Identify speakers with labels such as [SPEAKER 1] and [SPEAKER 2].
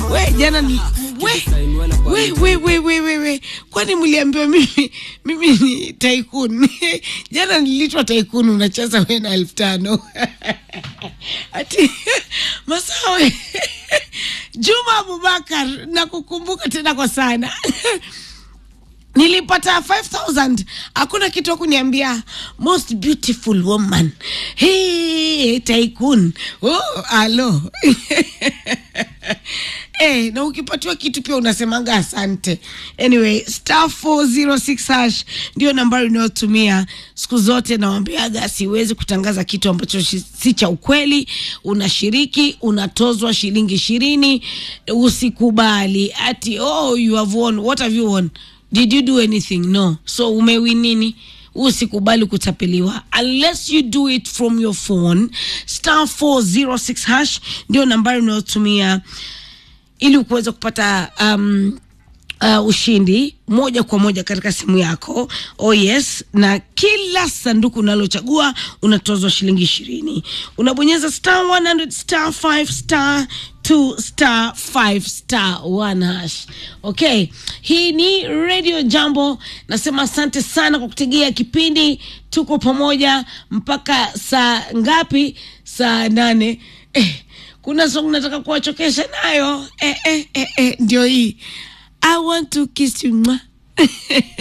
[SPEAKER 1] We jana ni we kwani mliambiwa mimi ni tycoon? Jana nilitwa tycoon, unacheza wewe na 1500. Ati Masawe Juma Abubakar nakukumbuka tena kwa sana. Nilipata 5,000. Hakuna kitu kuniambia most beautiful woman. Hey, tycoon. Oh, alo. Na ukipatiwa kitu pia unasemanga asante. Anyway, *406# ndio nambari unayotumia siku zote. Nawaambiaga siwezi kutangaza kitu ambacho si cha ukweli. Unashiriki, unatozwa shilingi 20. Usikubali ati you have won. What have you won? Did you do anything? No. So umewin nini? Usikubali kutapeliwa unless you do it from your phone. *406# ndio nambari unayotumia ili uweze kupata ushindi moja kwa moja katika simu yako. Oh yes, na kila sanduku unalochagua unatozwa shilingi 20. Unabonyeza *100 *5 *2 *5 *1#. Okay, hii ni Radio Jambo. Nasema asante sana kwa kutegea kipindi. Tuko pamoja mpaka saa ngapi? Saa 8. Kuna song nataka kuwachokesha nayo. Ndio hii. I want to kiss you.